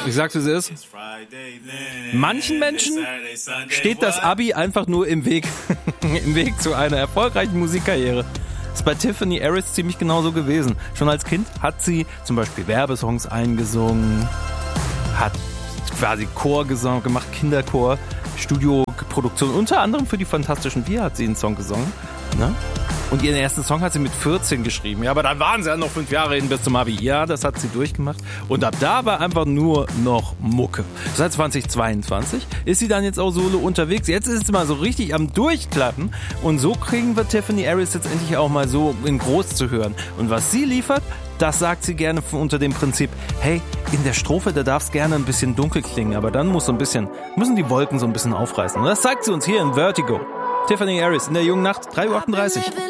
Ich sag's, wie es ist. Manchen Menschen steht das Abi einfach nur im Weg. Im Weg zu einer erfolgreichen Musikkarriere. Das ist bei Tiffany Harris ziemlich genauso gewesen. Schon als Kind hat sie zum Beispiel Werbesongs eingesungen, hat quasi Chorgesang gemacht, Kinderchor, Studioproduktion. Unter anderem für die Fantastischen Vier hat sie einen Song gesungen. Ne? Und ihren ersten Song hat sie mit 14 geschrieben. Ja, aber dann waren sie ja noch 5 Jahre hin bis zum Abi. Ja, das hat sie durchgemacht. Und ab da war einfach nur noch Mucke. Seit 2022 ist sie dann jetzt auch solo unterwegs. Jetzt ist sie mal so richtig am Durchklappen. Und so kriegen wir Tiffany Harris jetzt endlich auch mal so in groß zu hören. Und was sie liefert, das sagt sie gerne unter dem Prinzip, hey, in der Strophe, da darf es gerne ein bisschen dunkel klingen, aber dann müssen die Wolken so ein bisschen aufreißen. Und das zeigt sie uns hier in Vertigo. Tiffany Harris in der jungen Nacht, 3:38 Uhr.